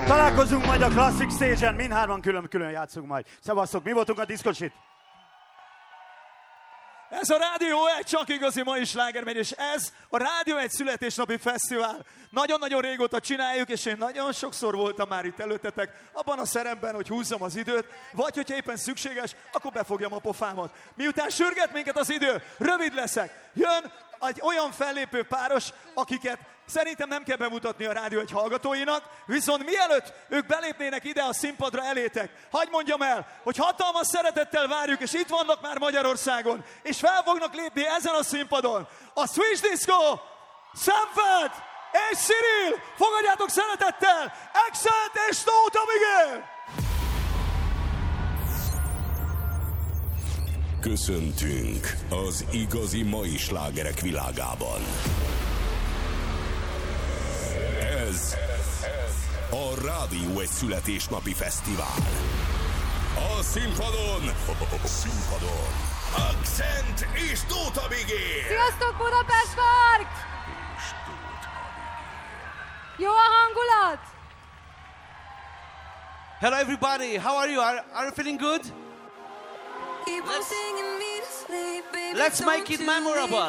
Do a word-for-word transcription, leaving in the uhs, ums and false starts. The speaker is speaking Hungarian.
Találkozunk majd a Classic Stage-en, mindhárman külön-külön játszunk majd. Szevasztok, mi voltunk a Diszkocsit? Ez a Rádió egy csak igazi mai slágermegy, és ez a Rádió egy születésnapi fesztivál. Nagyon-nagyon régóta csináljuk, és én nagyon sokszor voltam már itt előttetek, abban a szerepben, hogy húzzam az időt, vagy hogyha éppen szükséges, akkor befogjam a pofámat. Miután sürget minket az idő, rövid leszek. Jön egy olyan fellépő páros, akiket szerintem nem kell bemutatni a Rádió egy hallgatóinak, viszont mielőtt ők belépnének ide a színpadra elétek, hadd mondjam el, hogy hatalmas szeretettel várjuk, és itt vannak már Magyarországon, és fel fognak lépni ezen a színpadon a Switch Disco, Sanford és Cyril, fogadjátok szeretettel, Accent és Tóth Miguel! Köszöntünk az igazi mai slágerek világában. Ez a Rádió egy születésnapi fesztivál. A színpadon, a színpadon Accent és Tóth Miguel. Sziasztok, Budapest Park! Jó a hangulat? Hello everybody, how are you? Are, are you feeling good? Let's, let's make it memorable.